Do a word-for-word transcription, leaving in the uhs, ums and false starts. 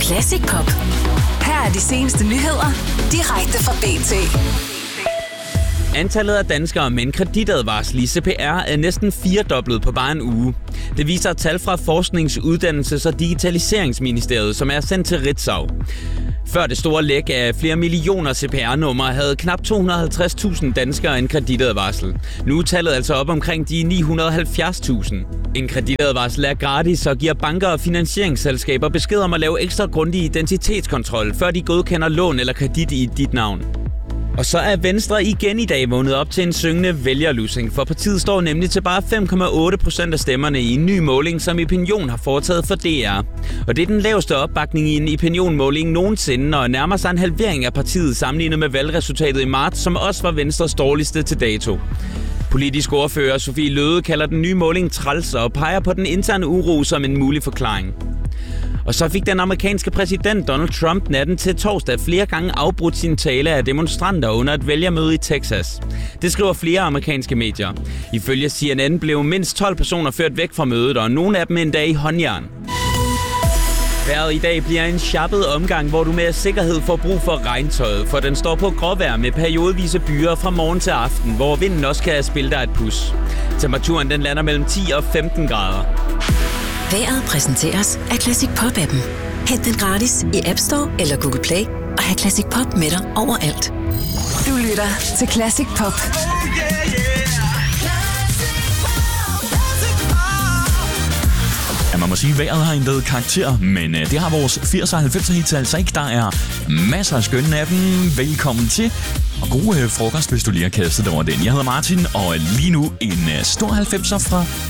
Classic Pop. Her er de seneste nyheder, direkte fra B T. Antallet af danskere med en kreditadvarsel i C P R er næsten firedoblet på bare en uge. Det viser tal fra Forsknings-, Uddannelses- og Digitaliseringsministeriet, som er sendt til Ritzau. Før det store læk af flere millioner C P R-numre havde knap to hundrede og halvtreds tusind danskere en kreditadvarsel. Nu er tallet altså op omkring de ni hundrede og halvfjerds tusind. En kreditadvarsel er gratis og giver banker og finansieringsselskaber besked om at lave ekstra grundig identitetskontrol, før de godkender lån eller kredit i dit navn. Og så er Venstre igen i dag vågnet op til en syngende vælgerlussing, for partiet står nemlig til bare fem komma otte procent af stemmerne i en ny måling, som Opinion har foretaget for D R. Og det er den laveste opbakning i en Opinion-måling nogensinde, og nærmer sig en halvering af partiet sammenlignet med valgresultatet i marts, som også var Venstres dårligste til dato. Politisk ordfører Sofie Løhde kalder den nye måling træls og peger på den interne uro som en mulig forklaring. Og så fik den amerikanske præsident Donald Trump natten til torsdag flere gange afbrudt sin tale af demonstranter under et vælgermøde i Texas. Det skriver flere amerikanske medier. Ifølge C N N blev mindst tolv personer ført væk fra mødet, og nogle af dem endda i håndjern. Vejret i dag bliver en sjappet omgang, hvor du med sikkerhed får brug for regntøjet, for den står på gråvejr med periodevise byer fra morgen til aften, hvor vinden også kan spille dig et pus. Temperaturen den lander mellem ti og femten grader. Vejret præsenteres af Classic Pop-appen. Hent den gratis i App Store eller Google Play og have Classic Pop med dig overalt. Du lytter til Classic Pop. Ja, man må sige, at vejret har ændret karakter, men det har vores firs- og halvfemser hits altså ikke. Der er masser af skønne af dem. Velkommen til, og god frokost, hvis du lige har kastet over den. Jeg hedder Martin, og lige nu en stor halvfemser fra